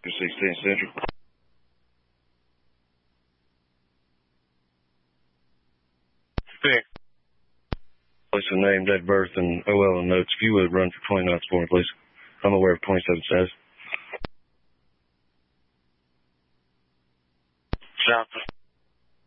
16 Central. Six. Place a name, date of birth, and OL and notes. If you would run for 29th for me, please. I'm aware of 27 status. Chopper.